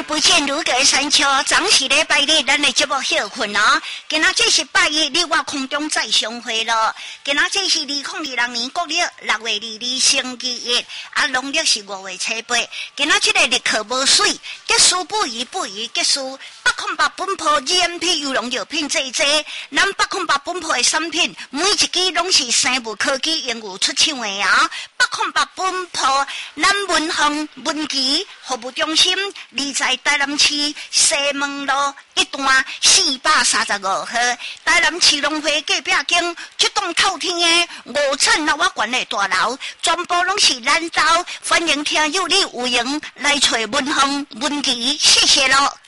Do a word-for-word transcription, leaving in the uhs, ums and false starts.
不见如隔三秋，昨是礼拜日，咱的节目休困哦。今仔这是八月你我空中再相会咯。今仔这是二零二六年国历六月二日星期一，啊，农历是五月初八。今仔这个日课无水，结束不宜不宜结束。八空八本铺 G M P 优良药品济济，咱八空八本铺的产品，每一支拢是生物科技应用出厂的啊。八空八本铺，咱文恒文琪服务中心，立在台南市西门路一段四百三十五号，台南市农会隔壁间这栋透天的五层楼瓦悬的大楼，全部拢是咱家，欢迎听友你有闲来找文恒文琪，谢谢咯。